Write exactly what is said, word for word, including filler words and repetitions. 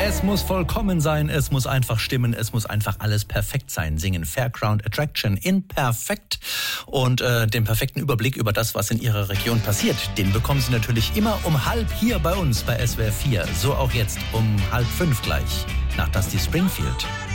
Es muss vollkommen sein, es muss einfach stimmen, es muss einfach alles perfekt sein. Singen Fairground Attraction in Perfekt. Und äh, den perfekten Überblick über das, was in Ihrer Region passiert, den bekommen Sie natürlich immer um halb hier bei uns bei S W R vier. So auch jetzt um halb fünf gleich nach Dusty Springfield.